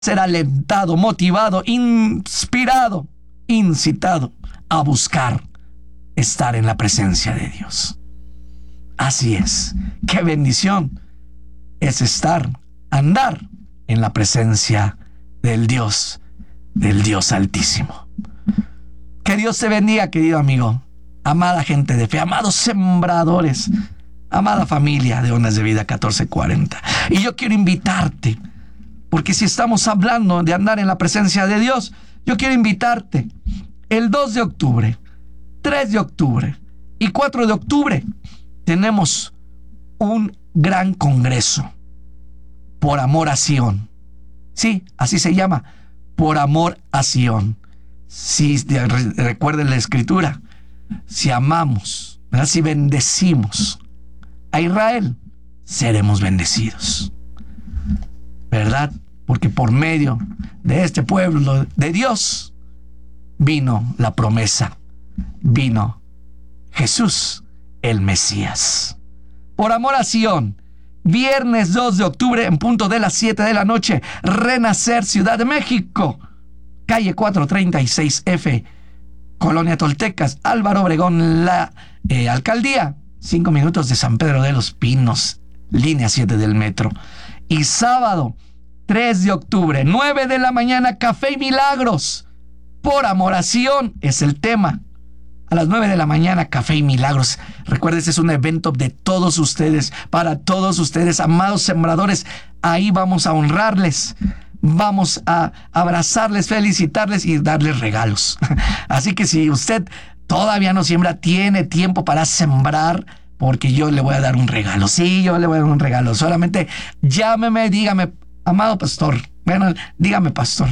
ser alentado, motivado, inspirado, incitado a buscar estar en la presencia de Dios. Así es. Qué bendición es andar en la presencia del Dios Altísimo. Que Dios te bendiga, querido amigo, amada gente de fe, amados sembradores, amada familia de Ondas de Vida 1440. Y yo quiero invitarte, porque si estamos hablando de andar en la presencia de Dios, yo quiero invitarte el 2 de octubre, 3 de octubre y 4 de octubre. Tenemos un gran congreso por amor a Sion. Sí, así se llama, por amor a Sion. Si recuerden la escritura, si amamos, ¿verdad? Si bendecimos a Israel, seremos bendecidos, ¿verdad? Porque por medio de este pueblo de Dios vino la promesa, vino Jesús, el Mesías. Por amor a Sion, viernes 2 de octubre en punto de las 7 de la noche, Renacer, Ciudad de México, calle 436F, Colonia Toltecas, Álvaro Obregón, la alcaldía, 5 minutos de San Pedro de los Pinos, línea 7 del metro. Y sábado 3 de octubre, 9 de la mañana, Café y Milagros, por amor a Sion es el tema. A las 9 de la mañana, Café y Milagros. Recuerden, este es un evento de todos ustedes, para todos ustedes, amados sembradores. Ahí vamos a honrarles, vamos a abrazarles, felicitarles y darles regalos. Así que si usted todavía no siembra, tiene tiempo para sembrar, porque yo le voy a dar un regalo. Sí, yo le voy a dar un regalo. Solamente llámeme, dígame, amado pastor. Bueno, dígame, pastor.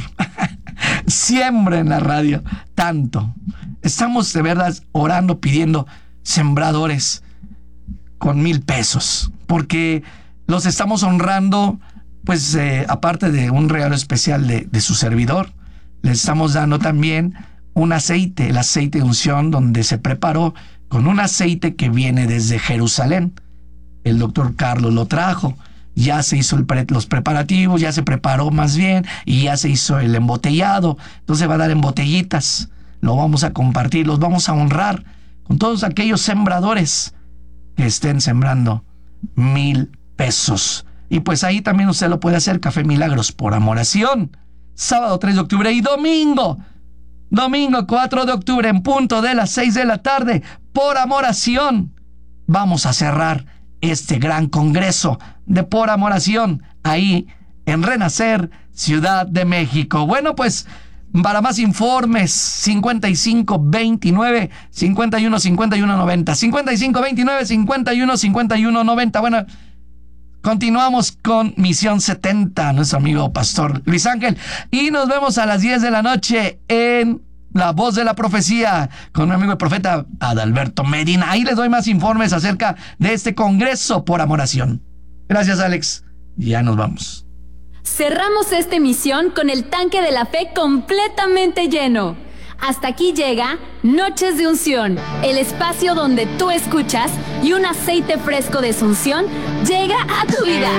Siembra en la radio tanto. Estamos de verdad orando, pidiendo sembradores con 1,000 pesos, porque los estamos honrando, pues aparte de un regalo especial de su servidor, les estamos dando también un aceite, el aceite de unción, donde se preparó con un aceite que viene desde Jerusalén. El doctor Carlos lo trajo. Ya se hizo los preparativos, ya se preparó más bien, y ya se hizo el embotellado. Entonces va a dar en botellitas. Lo vamos a compartir, los vamos a honrar con todos aquellos sembradores que estén sembrando 1,000 pesos. Y pues ahí también usted lo puede hacer, Café Milagros por amor a Sion. Sábado 3 de octubre y domingo 4 de octubre en punto de las 6 de la tarde, por amor a Sion. Vamos a cerrar este gran congreso de por amor a Sion, ahí en Renacer, Ciudad de México. Bueno, pues para más informes, 5529 51 51 90, 5529 51 51 90. Bueno, continuamos con Misión 70, nuestro amigo pastor Luis Ángel, y nos vemos a las 10 de la noche en La Voz de la Profecía con mi amigo el profeta Adalberto Medina. Ahí les doy más informes acerca de este congreso por amor a Sion. Gracias, Alex. Ya nos vamos. Cerramos esta emisión con el tanque de la fe completamente lleno. Hasta aquí llega Noches de Unción, el espacio donde tú escuchas y un aceite fresco de unción llega a tu vida.